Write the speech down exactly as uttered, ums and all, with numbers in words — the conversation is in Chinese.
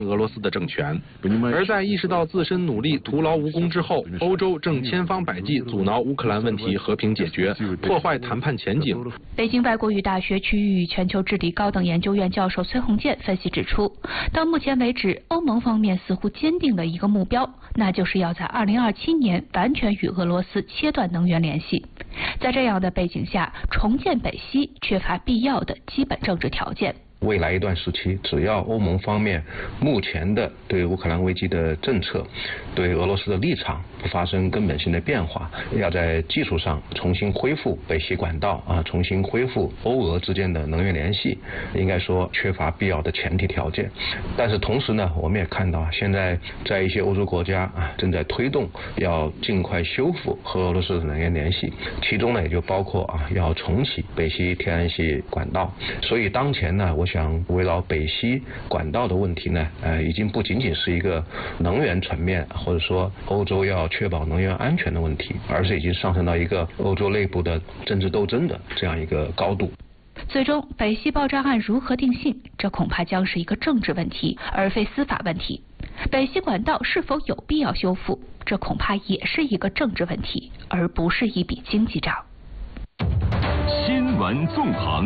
俄罗斯的政权。而在意识到自身努力徒劳无功之后，欧洲正千方百计阻挠乌克兰问题和平解决，破坏谈判前景。 北京外国语大学区域与全球治理高等研究院教授崔洪建分析指出，到目前为止，欧盟方面似乎坚定了一个目标，那就是要在二零二七年完全与俄罗斯切断能源联系。在这样的背景下，重建北溪缺乏必要的基本政治条件。 未来一段时期，只要欧盟方面目前的对乌克兰危机的政策、对俄罗斯的立场不发生根本性的变化，要在技术上重新恢复北溪管道啊，重新恢复欧俄之间的能源联系，应该说缺乏必要的前提条件。但是同时呢，我们也看到现在在一些欧洲国家啊，正在推动要尽快修复和俄罗斯的能源联系，其中呢也就包括啊要重启北溪天然气管道。所以当前呢，我想围绕北溪管道的问题呢，呃，已经不仅仅是一个能源层面，或者说欧洲要确保能源安全的问题，而是已经上升到一个欧洲内部的政治斗争的这样一个高度。 最终，北溪爆炸案如何定性，这恐怕将是一个政治问题，而非司法问题。北溪管道是否有必要修复，这恐怕也是一个政治问题，而不是一笔经济账。 新闻纵横。